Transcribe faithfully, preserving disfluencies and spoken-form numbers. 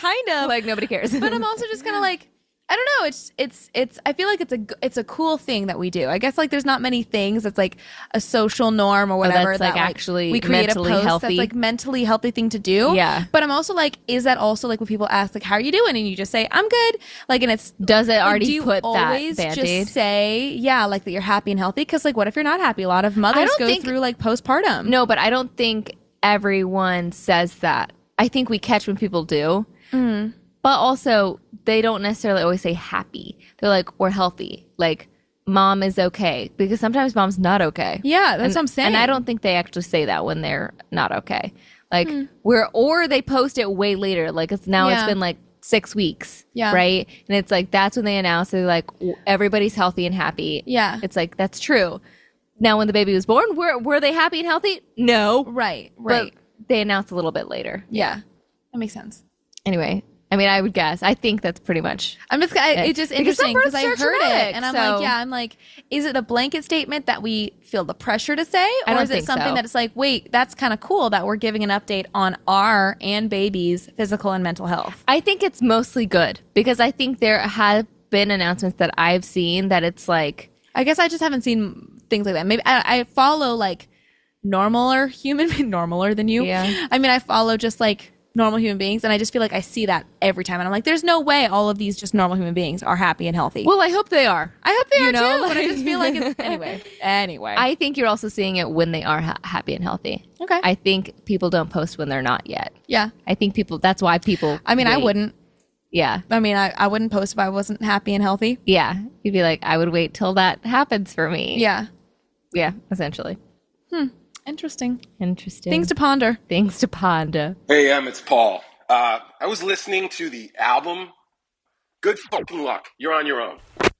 kind of. Like nobody cares. But I'm also just kind of like, I don't know. It's it's it's. I feel like it's a it's a cool thing that we do. I guess like there's not many things that's like a social norm or whatever. that's, that like, actually we create mentally a post healthy. that's like mentally healthy thing to do. Yeah. But I'm also like, is that also like when people ask like, how are you doing? And you just say, I'm good. Like, and it's Does it like, already do you put always that Band-Aid? just say yeah, like that you're happy and healthy? Because like, what if you're not happy? A lot of mothers don't go think- through like postpartum. No, but I don't think everyone says that. I think we catch when people do. Mm. But also, they don't necessarily always say happy. They're like, we're healthy. Like, mom is okay. Because sometimes mom's not okay. Yeah, that's and, what I'm saying. And I don't think they actually say that when they're not okay. Like, we're, or they post it way later. Like, it's now Yeah. it's been like six weeks. Yeah. Right? And it's like, that's when they announce they're like, w- everybody's healthy and happy. Yeah. It's like, that's true. Now, when the baby was born, were, were they happy and healthy? No. Right, right. But they announced a little bit later. Yeah, that makes sense. Anyway, I mean, I would guess. I think that's pretty much. I'm just, I, It- it's just because some interesting because I births heard are traumatic, it and I'm so- like, yeah, I'm like, is it a blanket statement that we feel the pressure to say? Or I don't is it think something so. that it's like, wait, that's kind of cool that we're giving an update on our and baby's physical and mental health? I think it's mostly good because I think there have been announcements that I've seen that it's like, I guess I just haven't seen things like that. Maybe I, I follow like normaler human, normaler than you. Yeah. I mean, I follow just like normal human beings and I just feel like I see that every time. And I'm like, there's no way all of these just normal human beings are happy and healthy. well, I hope they are. I hope they you are know, too, but I just feel like it's, anyway, anyway. I think you're also seeing it when they are ha- happy and healthy. Okay. I think people don't post when they're not yet. yeah. I think people, that's why people. I mean, I wait. wouldn't. Yeah. I mean, I, I wouldn't post if I wasn't happy and healthy. Yeah. You'd be like, I would wait till that happens for me. Yeah. Yeah. Essentially. Interesting. Interesting. Things to ponder. Things to ponder. Hey, Em, it's Paul. Uh, I was listening to the album. Good fucking luck. You're on your own.